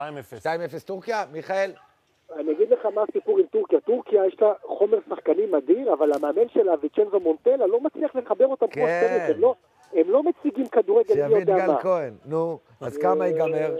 2-0. 2-0 טורקיה, מיכאל? אני אגיד לך מה הסיפור עם טורקיה. טורקיה יש לה חומר שחקנים אדיר, אבל המאמן שלה, ויצ'נזו מונטלה, לא מצליח לחבר אותם כמו שצריך. הם לא מציגים כדורגל מי יודע מה. שיביא גל כהן, נו, אז כמה ייגמר?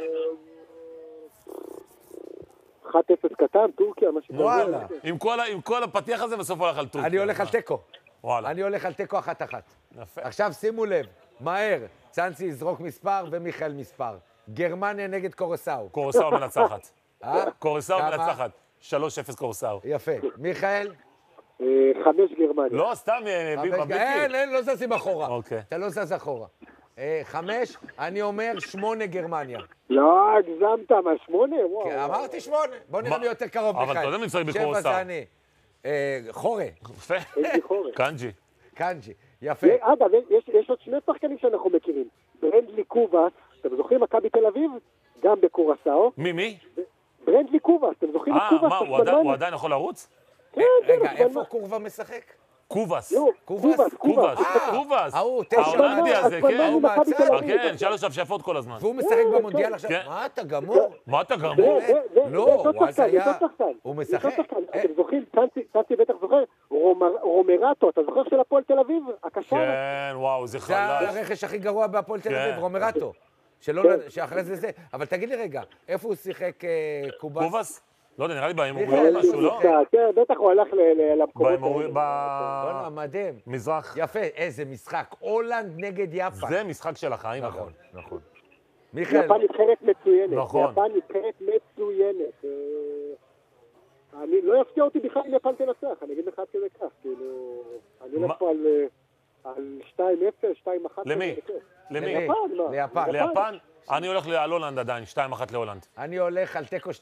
1-0 קטן, טורקיה, מה שקורה. וואלה. עם כל הפתיח הזה בסוף הולך על טורקיה. אני הולך על תיקו. וואלה. אני הולך על תיקו 1-1. יפה. עכשיו שימו לב, מהר, צאנסי יזרוק מספר ומיכאל מספר. גרמניה נגד קורסאו. קורסאו מנצחת. קורסאו כמה? מנצחת. 3-0 קורסאו. יפה. מיכאל? 5 גרמניה. לא, סתם בבליקי. אין, לא זזים אחורה. אוקיי. אתה לא זז אחורה. 5, אני אומר 8 גרמניה. לא, הגזמת, מה 8? וואו. אמרתי 8. בוא נראה מי יותר קרוב, מיכאל. אבל אתה יודע מי משחק בקורסאו. 7 זה אני. חורה. יפה. איזה חורף. קנג'י. קנג'י. יפה. אגב, יש עוד שני שחקנים שאנחנו מכירים. ברנדלי קובאס, אתם זוכרים מכבי תל אביב? גם בקורסאו. מי? ברנדלי קובאס, אתם זוכרים את קובאס? מה, הוא עדיין יכול לרוץ? כן, רגע, איפה קורבה משחק? קובאס. לא, קובאס. קובאס. ההוא, 9. ההולנדי הזה, כן. מכבי תל אביב. כן, 3 הבשפות כל הזמן. והוא משחק במונדיאל עכשיו. כן. מה, אתה גמור? מה אתה גמור? לא, זה הוא אז היה... הוא זה משחק. אתם זוכרים, צאנסי בטח זוכר, רומרטו, אתה זוכר של הפועל תל אביב? הקשר? כן, וואו, זה זה חלש. הרכש הכי גרוע בהפועל תל אביב, כן. רומרטו. שאחרי זה. אבל תגיד לי רגע, איפה הוא שיחק קובאס? קובאס? לא יודע, נראה לי בהימורים מיכאל, משהו, לא? כן, בטח הוא הלך למקומות בהימורים, בוא'נה, מדהים. במזרח. יפה, איזה משחק. הולנד נגד יפן. זה משחק של החיים. נכון. מיכאל, יפן נבחרת מצוינת. נכון. יפן נבחרת מצוינת. אני לא יפתיע אותי בכלל אם יפן תנצח, אני אגיד לך עד כדי כך, כאילו... אני הולך פה על 2-0, 2-1. למי? למי? ליפן. ליפן? אני הולך על הולנד עדיין, 2-1 להולנד. אני הולך על תיקו 2-2.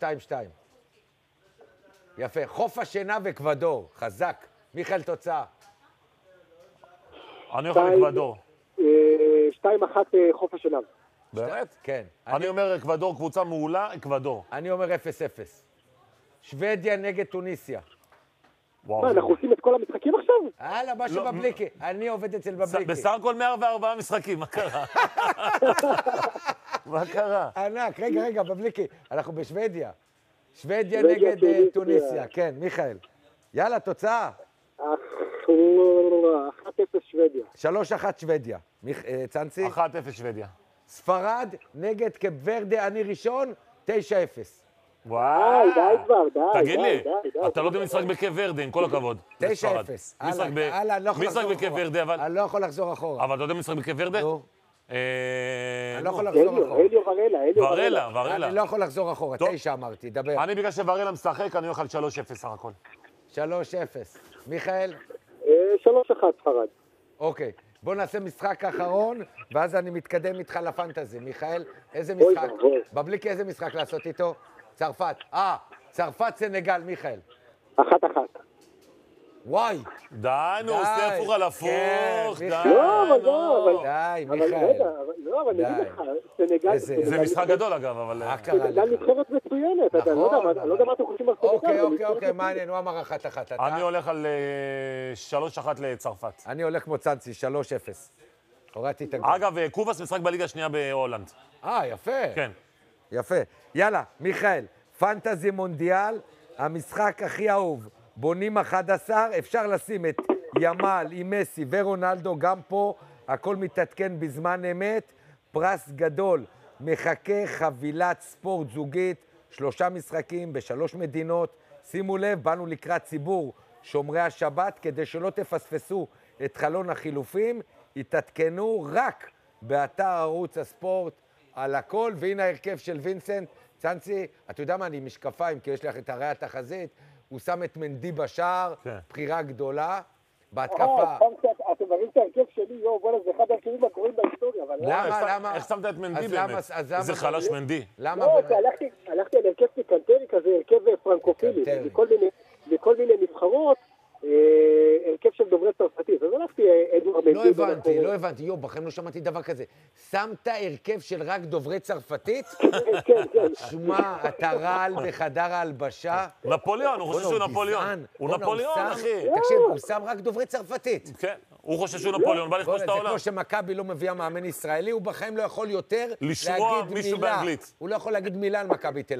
יפה. חוף השינה ואקוודור. חזק. מיכאל, תוצאה. אני הולך על אקוודור. 2-1 חוף השלב. באמת? כן. אני אומר אקוודור, קבוצה מעולה, אקוודור. אני אומר 0-0. שוודיה נגד טוניסיה. וואו. מה, אנחנו עושים את כל המשחקים עכשיו? הלאה, משהו בבליקי. אני עובד אצל בבליקי. בסך הכל 104 משחקים, מה קרה? מה קרה? ענק, רגע, בבליקי. אנחנו בשוודיה. שוודיה נגד טוניסיה. כן, מיכאל. יאללה, תוצאה. 1-0 שוודיה. 3-1 שוודיה. צאנסי? 1-0 שוודיה. ספרד נגד קפ ורדה, אני ראשון, 9-0. וואו. די כבר, די. תגיד לי, אתה לא יודע מי משחק בקפ ורדה, עם כל הכבוד. 9-0. מי משחק בקפ ורדה, אבל... אני לא יכול לחזור אחורה. אבל אתה יודע מי משחק בקפ ורדה? נו. אני לא יכול לחזור אחורה. אליו ורלה. ורלה. אני לא יכול לחזור אחורה, טוב. 9 אמרתי, דבר. אני בגלל שוורלה משחק, אני הולך על 3-0 סך הכל. 3-0. מיכאל? 3-1 ספרד. אוקיי. בוא נעשה משחק אחרון, ואז אני מתקדם איתך לפנטזי. מיכאל, איזה משחק? בבליקי איזה משחק לעשות איתו? צרפת. צרפת סנגל, מיכאל. 1-1. וואי. די, נו, עושה הפוך על הפוך. די, די, מיכאל. לא, אבל אני אגיד לך, סנגל... זה משחק גדול אגב, אבל... מה קרה לך? סנגל נבחרת מצוינת, אני לא יודע מה אתם חושבים על סנגל. אוקיי, מעניין, הוא אמר 1-1. אני הולך על 3-1 לצרפת. אני הולך כמו צאנסי, 3-0. הורדתי את הגול. אגב, קובאס משחק בליגה השנייה בהולנד. יפה. כן. יפה. יאללה, מיכאל, פנטזי מונדיאל, המשחק הכי אהוב. בונים 11, אפשר לשים את ימל עם מסי ורונלדו, גם פה הכל מתעדכן בזמן אמת. פרס גדול, מחכה חבילת ספורט זוגית, 3 משחקים ב3 מדינות. שימו לב, באנו לקראת ציבור שומרי השבת, כדי שלא תפספסו את חלון החילופים, התעדכנו רק באתר ערוץ הספורט על הכל, והנה ההרכב של וינסנט. צאנסי, אתה יודע מה, אני משקפיים, כי יש לך את הרי התחזית, הוא שם את מנדי בשער, בחירה גדולה, בהתקפה. אתם מראים את ההרכב שלי, בוא'נה, זה אחד ההרכבים הגרועים בהיסטוריה, אבל... למה? איך שמת את מנדי באמת? איזה חלש מנדי. למה? לא, הלכתי על הרכב פיקנטרי כזה, הרכב פרנקופילי, מכל מיני נבחרות, הרכב של דוברי צרפתית. אז הלכתי אדוארד מנדי. לא הבנתי, בחיים לא שמעתי דבר כזה. שמת הרכב של רק דוברי צרפתית? כן. שמע, אתה רעל בחדר ההלבשה? נפוליאון, הוא חושב שהוא נפוליאון. הוא נפוליאון, אחי. תקשיב, הוא שם רק דוברי צרפתית. כן. הוא חושב שהוא נפוליאון, בא לכבוש את העולם. זה כמו שמכבי לא מביאה מאמן ישראלי, הוא בחיים לא יכול יותר לשמוע מישהו באנגלית. הוא לא יכול להגיד מילה על מכבי תל